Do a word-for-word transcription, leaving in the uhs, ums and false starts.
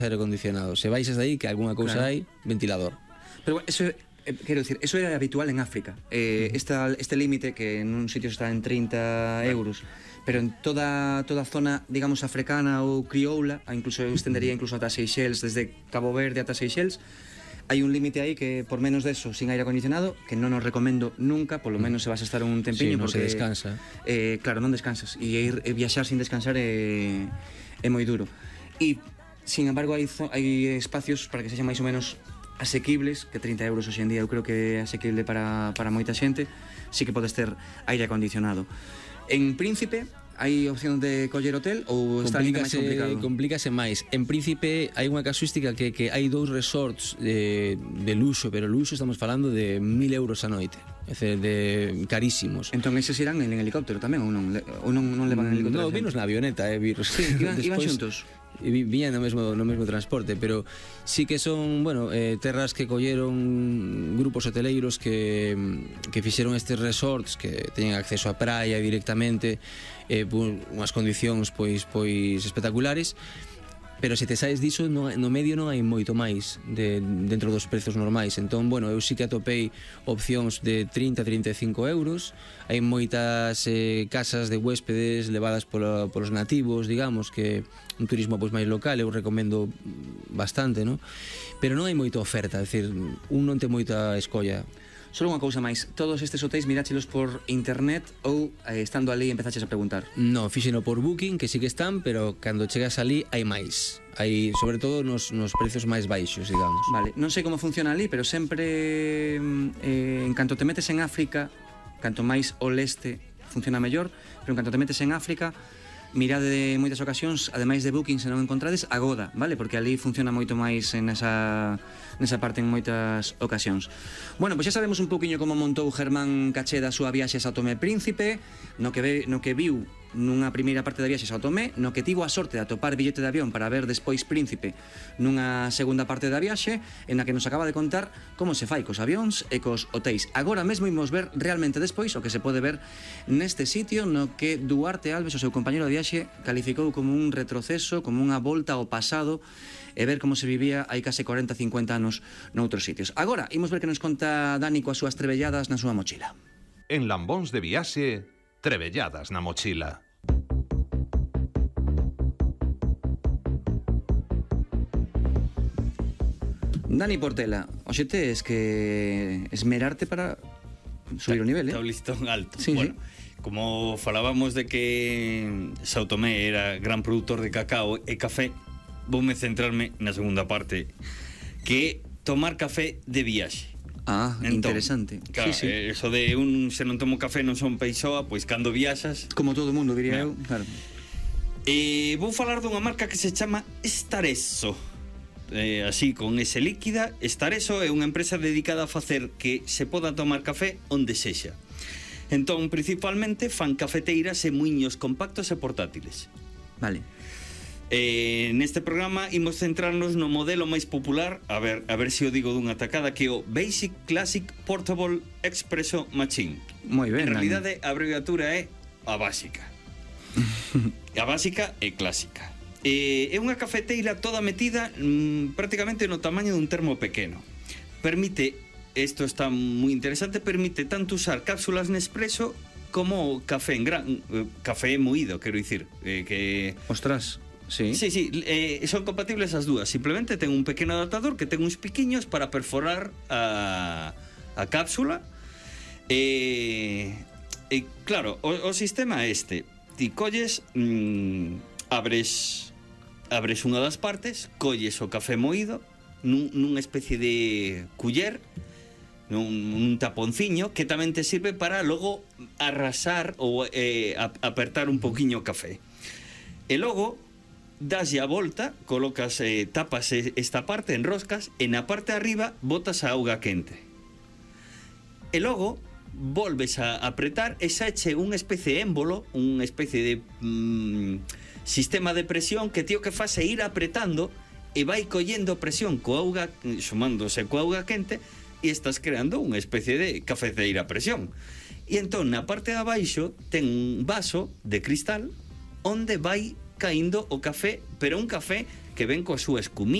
aire acondicionado. Se baixas de aí, que algunha cousa Claro. hai, ventilador. Pero bueno, eso, eh, quero dicir, eso era habitual en África. Eh, esta, este límite que en un sitio está en trinta euros, pero en toda toda a zona, digamos, africana ou crioula, incluso eu extendería incluso ata Seychelles, desde Cabo Verde ata Seychelles, hai un límite aí que por menos deso, sin aire acondicionado, que non os recomendo nunca, polo menos se vas a estar un tempiño, Sí, non se porque descansa. Eh, claro, non descansas, e ir e viaxar sin descansar é é moi duro. E sin embargo hai zo- hai espacios para que sexan máis ou menos asequibles, que trinta euros hoxe en día eu creo que é asequible para, para moita xente, sí que podes ter aire acondicionado. En Príncipe hai opción de coller hotel ou está ainda máis complicado? Complícase máis. En Príncipe hai unha casuística que, que hai dous resorts de, de luxo, pero luxo estamos falando de mil euros a noite. É dicir, de carísimos. Entón eses irán en helicóptero tamén ou non? Le- Ou non, non levan en helicóptero? No, vinos na avioneta, eh, vir. Sí, iban, iban Despois- xuntos. E vi- viñan no mesmo, no mesmo transporte, pero sí que son, bueno, eh, terras que colleron grupos hoteleiros que, que fixeron estes resorts que teñen acceso á praia directamente, eh, pu- unhas condicións pois pois espectaculares. Pero se te saes diso, no, no medio non hai moito máis de, dentro dos prezos normais. Entón, bueno, eu sí que atopei opcións de trinta a trinta e cinco euros. Hai moitas eh, casas de huéspedes levadas polo, polos nativos, digamos, que un turismo pois máis local eu recomendo bastante, ¿no? Pero non hai moita oferta, é dicir, un non ten moita escolla. Solo unha cousa máis, todos estes hotéis miráchelos por internet ou eh, estando ali empezaches a preguntar? Non, fíxeno por Booking, que sí que están, pero cando chegas ali hai máis. Hai, sobre todo, nos, nos precios máis baixos, digamos. Vale, non sei como funciona ali, pero sempre eh, en canto te metes en África, canto máis ao leste funciona mellor, pero en canto te metes en África, mirade de moitas ocasións, ademais de Booking, se non encontrades, Agoda, vale? Porque ali funciona moito máis en esa, nesa parte en moitas ocasións. Bueno, pois xa sabemos un pouquiño como montou Germán Cacheda a súa viaxe a Sao Tomé e Príncipe, no que, ve, no que viu nunha primeira parte da viaxe a Sao Tomé, no que tivo a sorte de atopar billete de avión para ver despois Príncipe nunha segunda parte da viaxe, en a que nos acaba de contar como se fai cos avións e cos hotéis. Agora mesmo imos ver realmente despois o que se pode ver neste sitio no que Duarte Alves, o seu compañero de viaxe, calificou como un retroceso, como unha volta ao pasado, e ver como se vivía hai case cuarenta a cincuenta anos noutros sitios. Agora, imos ver que nos conta Dani coas súas trebelladas na súa mochila. En Lambóns de Viaxe, trebelladas na mochila. Dani Portela, hoxe tes que esmerarte para subir o nivel, eh? Está o listón alto. Sí, bueno, sí. como falábamos de que Sao Tomé era gran productor de cacao e café, voume centrarme na segunda parte, que é tomar café de viaxe. Ah, Entón, interesante. Claro, Sí, sí. eh, eso de un se non tomo café non son peixoa, pois cando viaxas. Como todo o mundo, diría eu, Mira. claro. E vou falar dunha marca que se chama Staresso. Eh, así, con ese líquida. Staresso é unha empresa dedicada a facer que se poda tomar café onde sexa. Entón, principalmente, fan cafeteiras e muiños compactos e portátiles. Vale. Eh, neste programa imos centrarnos no modelo máis popular, a ver, a ver se o digo dunha tacada, que é o Basic Classic Portable Espresso Machine. Moi ben, En Dani. realidade, a abreviatura é a básica. A básica é clásica. Eh, é unha cafeteira toda metida mmm, prácticamente no tamaño dun termo pequeno. Permite, isto está moi interesante, permite tanto usar cápsulas Nespresso como café en gran, eh, café moído, quero dicir, eh, que Ostras, sí. Sí, sí, eh, son compatibles as dúas. Simplemente ten un pequeno adaptador que ten uns piquiños para perforar a, a cápsula. E, e claro, o, o sistema é este. Ti colles, mmm, abres abres unha das partes, colles o café moído nun, nunha especie de culler, nun, nun taponciño que tamén te sirve para logo arrasar ou eh, ap apertar un poquiño o café. E logo daslle a volta, colocas, eh, tapas esta parte, enroscas, e na parte de arriba botas a auga quente. E logo volves a apretar e xa eche unha especie de émbolo, unha especie de mmm, sistema de presión que tío que faz é ir apretando e vai collendo presión coa auga, sumándose coa auga quente, e estás creando unha especie de cafeceira a presión. E entón na parte de abaixo ten un vaso de cristal onde vai caindo o café, pero un café que ven coa súa escumilla